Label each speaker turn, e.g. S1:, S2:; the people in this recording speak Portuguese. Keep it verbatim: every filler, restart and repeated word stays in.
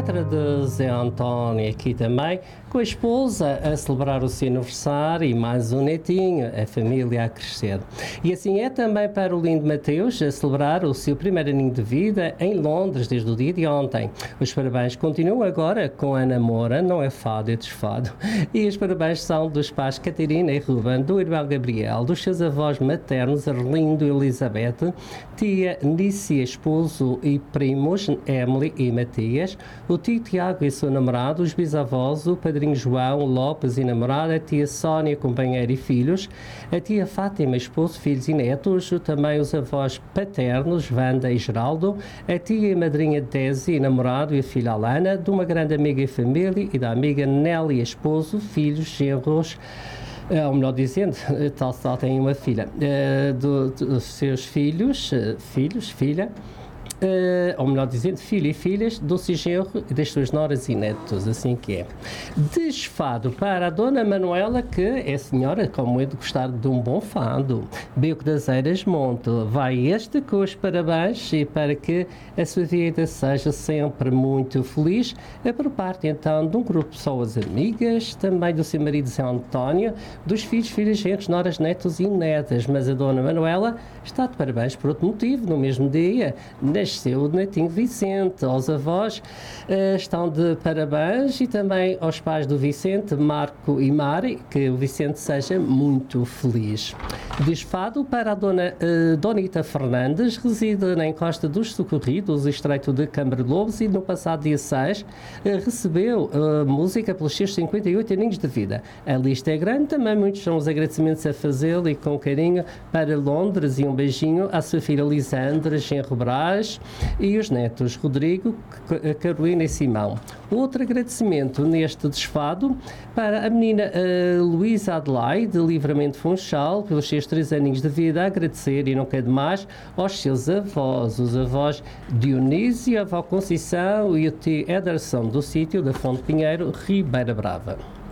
S1: letra de Zé António aqui também, com a esposa a celebrar o seu aniversário e mais um netinho, a família a crescer. E assim é também para o lindo Mateus a celebrar o seu primeiro aninho de vida em Londres desde o dia de ontem. Os parabéns continuam agora com a namora, não é fado, é desfado. E os parabéns são dos pais Catarina e Ruben, do irmão Gabriel, dos seus avós maternos Arlindo e Elizabeth, tia Nícia, esposo e primos Emily e Matias, o tio Tiago e seu namorado, os bisavós, o padrinho João Lopes e namorada, a tia Sónia, companheira e filhos, a tia Fátima, esposo, filhos e netos, também os avós paternos, Wanda e Geraldo, a tia e madrinha Desi e namorado e a filha Alana, de uma grande amiga e família e da amiga Nelly, esposo, filhos, genros, ou melhor dizendo, tal só tem uma filha, do, dos seus filhos, filhos, filha, Uh, ou melhor dizendo, filho e filhas, doce genro e das suas noras e netos, assim que é. Desfado para a Dona Manuela, que é senhora, como é de gostar de um bom fado. Beco das Eiras Monte, vai este com os parabéns e para que a sua vida seja sempre muito feliz, é por parte então de um grupo de pessoas amigas, também do seu marido Zé António, dos filhos, filhas, genros, noras, netos e netas, mas a Dona Manuela está de parabéns por outro motivo, no mesmo dia, nasceu o netinho Vicente. Aos avós uh, estão de parabéns e também aos pais do Vicente, Marco e Mari, que o Vicente seja muito feliz. Desfado para a dona uh, Donita Fernandes, reside na encosta dos Socorridos, estreito de Cambrelobos, e no passado dia seis uh, recebeu uh, música pelos seus cinquenta e oito aninhos de vida. A lista é grande, também muitos são os agradecimentos a fazê-lo e com carinho para Londres, e um beijinho à sua filha Lisandra, genro Brás, e os netos Rodrigo, Carolina e Simão. Outro agradecimento neste desfado para a menina uh, Luísa Adelaide, de Livramento Funchal, pelos seus três aninhos de vida, a agradecer, e não quer demais, aos seus avós, os avós Dionísio, a avó Conceição e o tio Ederson, do sítio da Fonte Pinheiro, Ribeira Brava.